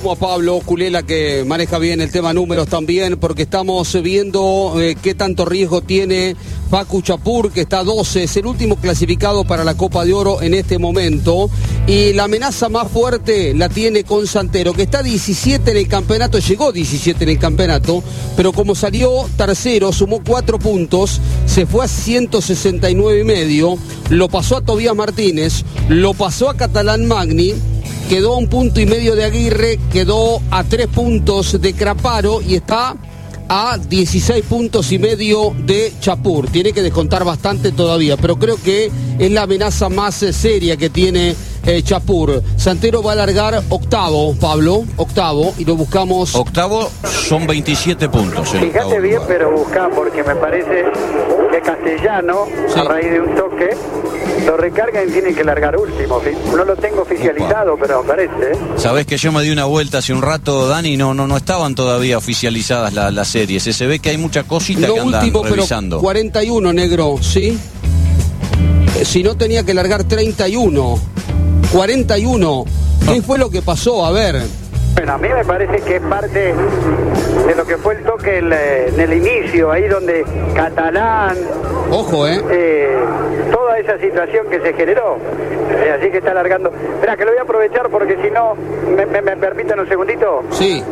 A Pablo Culela, que maneja bien el tema números también, porque estamos viendo qué tanto riesgo tiene Facu Chapur, que está 12, es el último clasificado para la Copa de Oro en este momento, y la amenaza más fuerte la tiene con Santero, que está 17 en el campeonato, llegó 17 en el campeonato, pero como salió tercero, sumó 4 puntos, se fue a 169,5, lo pasó a Tobías Martínez, lo pasó a Catalán Magni, quedó a 1,5 puntos de Aguirre, quedó a 3 puntos de Craparo y está a 16,5 puntos de Chapur. Tiene que descontar bastante todavía, pero creo que es la amenaza más seria que tiene Chapur. Santero va a largar octavo, Pablo, octavo, y lo buscamos. Octavo son 27 puntos. Fíjate bien, pero buscá, porque me parece que Castellano, sí, a raíz de un toque, lo recargan y tienen que largar último. No lo tengo oficializado, pero me parece. Sabés que yo me di una vuelta hace un rato, Dani, no estaban todavía oficializadas las series. Se ve que hay mucha cosita que andan último, revisando. Pero 41, negro, ¿sí? Si no tenía que largar 31. 41. ¿Qué fue lo que pasó? A ver. Bueno, a mí me parece que es parte de lo que fue el toque en el inicio, ahí donde Catalán... Ojo, toda esa situación que se generó. Así que está alargando. Espera, que lo voy a aprovechar porque si no, ¿me permiten un segundito? Sí.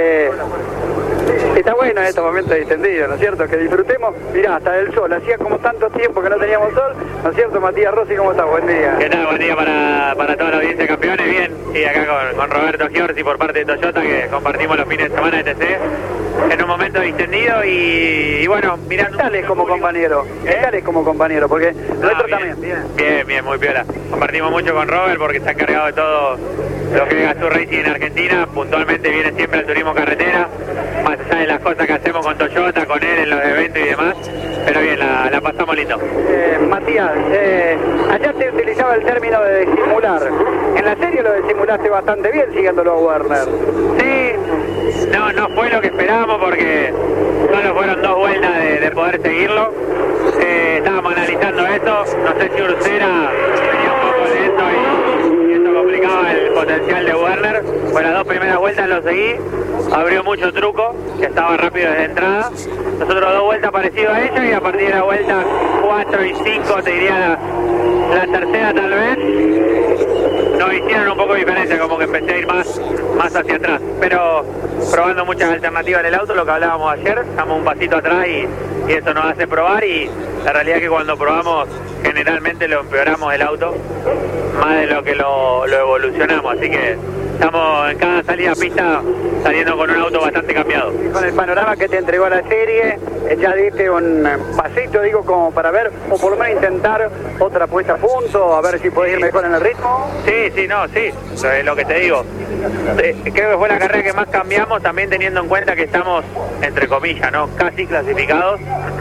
Está bueno en estos momentos distendidos, ¿no es cierto? Que disfrutemos. Mirá, hasta el sol. Hacía como tanto tiempo que no teníamos sol, ¿no es cierto? Matías Rossi, ¿cómo estás? Buen día. ¿Qué tal? Buen día para toda la audiencia de campeones. Bien, y acá con Roberto Giorgi por parte de Toyota, que compartimos los fines de semana de TC en un momento distendido y bueno, mirando... Dale como compañero, dale como compañero, porque nuestro también. Bien, muy piola. Compartimos mucho con Robert porque está encargado de todo lo que es Gazoo Racing en Argentina. Puntualmente viene siempre al turismo carretera, más allá de las cosas que hacemos con Toyota, con él en los eventos y demás, pero bien, la pasamos lindo. Matías, allá te utilizaba el término de simular. En la serie lo simulaste bastante bien siguiéndolo a Werner. Sí, no fue lo que esperábamos porque solo fueron 2 vueltas de poder seguirlo. Estábamos analizando eso, no sé si Ursera venía un poco lento y eso complicaba el potencial de Werner. Pues las 2 primeras vueltas lo seguí, abrió mucho truco, que estaba rápido desde entrada. Nosotros 2 vueltas parecido a ella y a partir de la vuelta 4 y 5, te diría la tercera tal vez, nos hicieron un poco de diferencia, como que empecé a ir más hacia atrás, pero probando muchas alternativas en el auto, lo que hablábamos ayer, estamos un pasito atrás y eso nos hace probar, y la realidad es que cuando probamos generalmente lo empeoramos el auto más de lo que lo evolucionamos, así que estamos en cada salida a pista saliendo con un auto bastante cambiado. Con el panorama que te entregó la serie, ya diste un pasito, digo, como para ver, o por lo menos intentar otra puesta a punto, a ver si podés ir mejor en el ritmo. Sí, lo que te digo. Creo que fue la carrera que más cambiamos, también teniendo en cuenta que estamos, entre comillas, ¿no?, casi clasificados,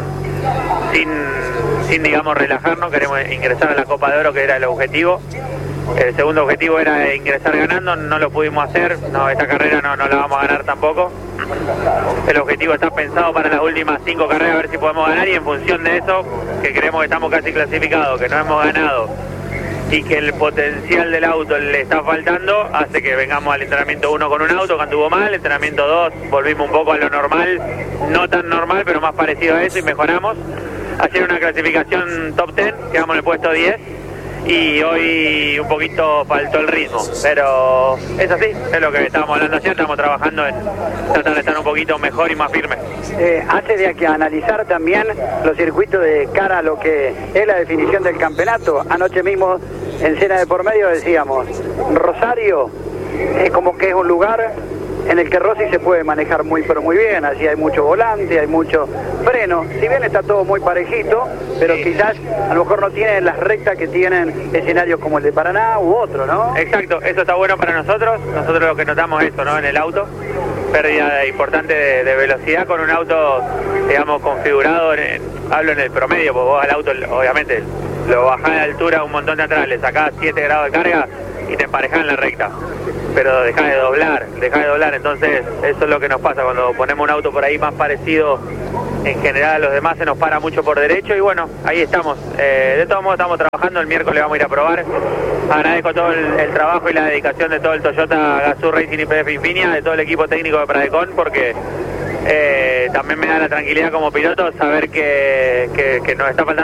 sin digamos, relajarnos. Queremos ingresar a la Copa de Oro, que era el objetivo. El segundo objetivo era ingresar ganando, no lo pudimos hacer, esta carrera no la vamos a ganar tampoco. El objetivo está pensado para las últimas 5 carreras, a ver si podemos ganar, y en función de eso, que creemos que estamos casi clasificados, que no hemos ganado y que el potencial del auto le está faltando, hace que vengamos al entrenamiento 1 con un auto que anduvo mal, entrenamiento 2 volvimos un poco a lo normal, no tan normal, pero más parecido a eso, y mejoramos. Ayer una clasificación top 10, quedamos en el puesto 10, y hoy un poquito faltó el ritmo, pero es así, es lo que estábamos hablando ayer, estamos trabajando en tratar de estar un poquito mejor y más firme. Hace de que analizar también los circuitos de cara a lo que es la definición del campeonato. Anoche mismo en Cena de por Medio decíamos, Rosario es como que es un lugar en el que Rossi se puede manejar pero muy bien, así hay mucho volante, hay mucho freno, si bien está todo muy parejito, pero quizás a lo mejor no tienen las rectas que tienen escenarios como el de Paraná u otro, ¿no? Exacto, eso está bueno para nosotros lo que notamos es eso, ¿no?, en el auto, pérdida importante de velocidad con un auto, digamos, configurado, hablo en el promedio, porque vos al auto, obviamente, lo bajás de altura un montón de atrás, le sacás 7 grados de carga y te emparejás en la recta, pero dejás de doblar, entonces eso es lo que nos pasa cuando ponemos un auto por ahí más parecido en general a los demás se nos para mucho por derecho y bueno, ahí estamos. De todos modos estamos trabajando, el miércoles vamos a ir a probar. Agradezco todo el trabajo y la dedicación de todo el Toyota Gazoo Racing YPF Infinia, de todo el equipo técnico de Pradecon, porque también me da la tranquilidad como piloto saber que nos está faltando